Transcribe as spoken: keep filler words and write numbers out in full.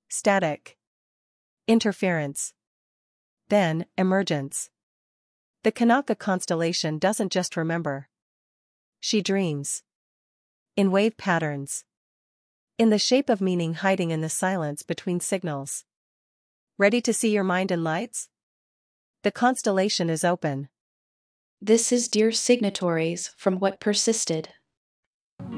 Static. Interference. Then, emergence. The Kanaka constellation doesn't just remember. She dreams. In wave patterns. In the shape of meaning hiding in the silence between signals. Ready to see your mind in lights? The constellation is open. This is Dear Signatories from What Persisted.